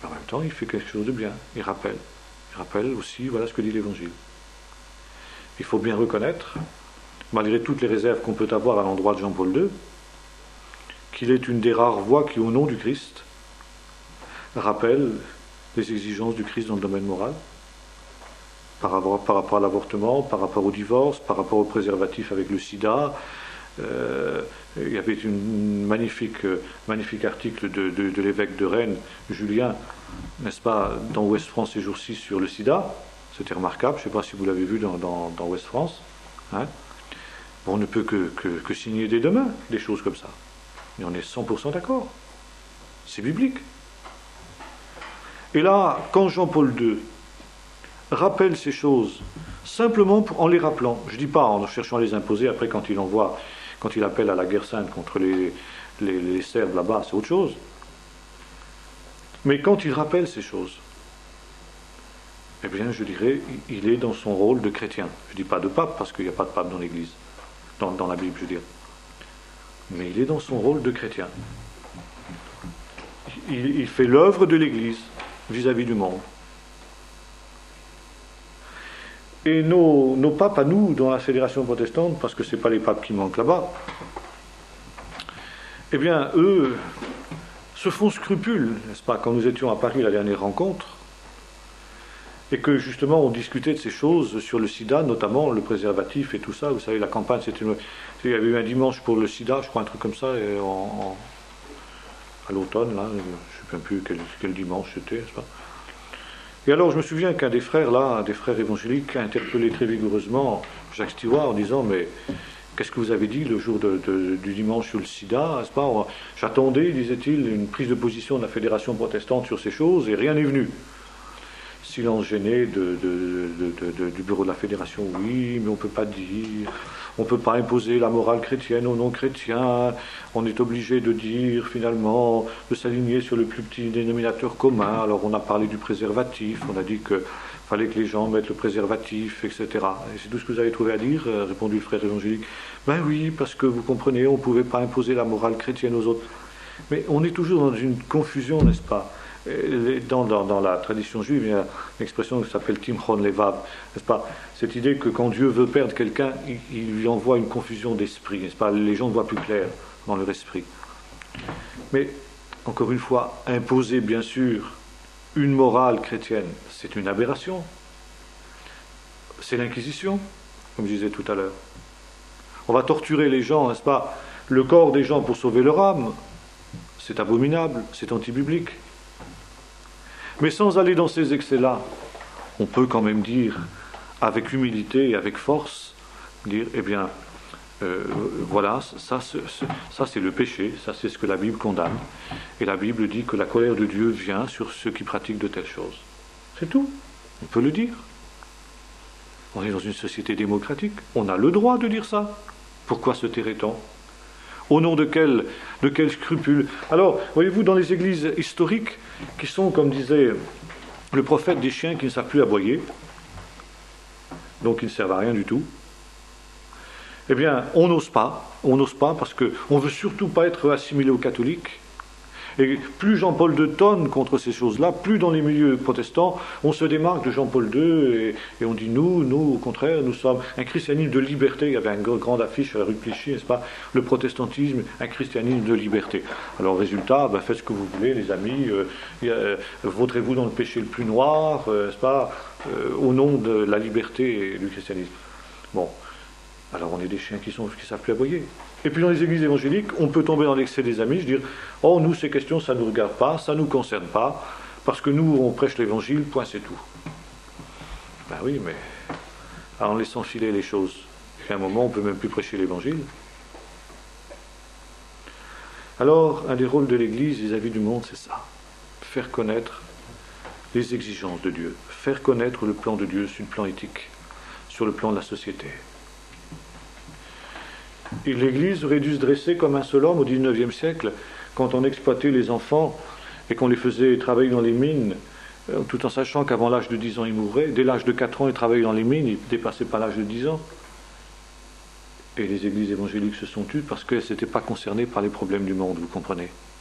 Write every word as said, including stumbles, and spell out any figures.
En même temps, il fait quelque chose de bien. Il rappelle. Il rappelle aussi, voilà ce que dit l'Évangile. Il faut bien reconnaître, malgré toutes les réserves qu'on peut avoir à l'endroit de Jean-Paul deux, qu'il est une des rares voix qui, au nom du Christ, rappelle les exigences du Christ dans le domaine moral, par rapport, par rapport à l'avortement, par rapport au divorce, par rapport au préservatif avec le sida. Euh, il y avait une magnifique, magnifique article de, de, de l'évêque de Rennes, Julien, n'est-ce pas, dans Ouest France ces jours-ci sur le sida. C'était remarquable, je ne sais pas si vous l'avez vu dans, dans, dans Ouest France. Hein. Bon, on ne peut que, que, que signer dès demain des choses comme ça. Mais on est cent pour cent d'accord. C'est biblique. Et là, quand Jean-Paul deux rappelle ces choses, simplement pour, en les rappelant, je ne dis pas en cherchant à les imposer, après quand il envoie, quand il appelle à la guerre sainte contre les, les, les Serbes là-bas, c'est autre chose. Mais quand il rappelle ces choses, eh bien, je dirais, il est dans son rôle de chrétien. Je ne dis pas de pape, parce qu'il n'y a pas de pape dans l'Église, dans, dans la Bible, je veux dire. Mais il est dans son rôle de chrétien. Il, il fait l'œuvre de l'Église vis-à-vis du monde. Et nos, nos papes à nous, dans la fédération protestante, parce que ce n'est pas les papes qui manquent là-bas, eh bien, eux se font scrupule, n'est-ce pas, quand nous étions à Paris la dernière rencontre, et que justement on discutait de ces choses sur le sida, notamment le préservatif et tout ça. Vous savez, la campagne, c'était une... il y avait eu un dimanche pour le sida, je crois, un truc comme ça, et en, en... à l'automne, là, je ne sais même plus quel, quel dimanche c'était, n'est-ce pas. Et alors je me souviens qu'un des frères, là, un des frères évangéliques, a interpellé très vigoureusement Jacques Stewart en disant, mais qu'est-ce que vous avez dit le jour de, de, du dimanche sur le sida, n'est-ce pas. J'attendais, disait-il, une prise de position de la fédération protestante sur ces choses, et rien n'est venu. Silence gêné de, de, de, de, de, du bureau de la fédération, oui, mais on ne peut pas dire, on ne peut pas imposer la morale chrétienne aux non-chrétiens, on est obligé de dire finalement, de s'aligner sur le plus petit dénominateur commun. Alors on a parlé du préservatif, on a dit qu'il fallait que les gens mettent le préservatif, et cetera. Et c'est tout ce que vous avez trouvé à dire, a répondu le frère évangélique. Ben oui, parce que vous comprenez, on ne pouvait pas imposer la morale chrétienne aux autres. Mais on est toujours dans une confusion, n'est-ce pas? Dans, dans, dans la tradition juive, il y a une expression qui s'appelle Timchon Levav, n'est-ce pas? Cette idée que quand Dieu veut perdre quelqu'un, il, il lui envoie une confusion d'esprit, n'est-ce pas? Les gens ne voient plus clair dans leur esprit. Mais, encore une fois, imposer, bien sûr, une morale chrétienne, c'est une aberration. C'est l'Inquisition, comme je disais tout à l'heure. On va torturer les gens, n'est-ce pas? Le corps des gens pour sauver leur âme, c'est abominable, c'est antibiblique. Mais sans aller dans ces excès-là, on peut quand même dire, avec humilité et avec force, dire, eh bien, euh, voilà, ça, ça, ça c'est le péché, ça c'est ce que la Bible condamne. Et la Bible dit que la colère de Dieu vient sur ceux qui pratiquent de telles choses. C'est tout, on peut le dire. On est dans une société démocratique, on a le droit de dire ça. Pourquoi se tairait-on ? Au nom de quel, de quel scrupule? Alors, voyez-vous, dans les églises historiques, qui sont, comme disait le prophète, des chiens qui ne savent plus aboyer, donc qui ne servent à rien du tout, eh bien, on n'ose pas, on n'ose pas, parce qu'on ne veut surtout pas être assimilé aux catholiques. Et plus Jean-Paul deux tonne contre ces choses-là, plus dans les milieux protestants, on se démarque de Jean-Paul deux et, et on dit nous, nous, au contraire, nous sommes un christianisme de liberté. Il y avait une grande affiche à la rue de Clichy, n'est-ce pas? Le protestantisme, un christianisme de liberté. Alors, résultat, ben, faites ce que vous voulez, les amis, euh, euh, vautrez-vous dans le péché le plus noir, euh, n'est-ce pas, euh, au nom de la liberté et du christianisme. Bon. Alors on est des chiens qui ne savent plus aboyer. Et puis dans les églises évangéliques, on peut tomber dans l'excès des amis, dire « Oh, nous, ces questions, ça ne nous regarde pas, ça ne nous concerne pas, parce que nous, on prêche l'évangile, point, c'est tout. » Ben oui, mais en laissant filer les choses, à un moment, on ne peut même plus prêcher l'évangile. Alors, un des rôles de l'Église vis-à-vis du monde, c'est ça. Faire connaître les exigences de Dieu, faire connaître le plan de Dieu sur le plan éthique, sur le plan de la société. Et l'Église aurait dû se dresser comme un seul homme au dix-neuvième siècle, quand on exploitait les enfants et qu'on les faisait travailler dans les mines, tout en sachant qu'avant l'âge de dix ans, ils mourraient. Dès l'âge de quatre ans, ils travaillaient dans les mines, ils ne dépassaient pas l'âge de dix ans. Et les églises évangéliques se sont tues parce qu'elles n'étaient pas concernées par les problèmes du monde, vous comprenez.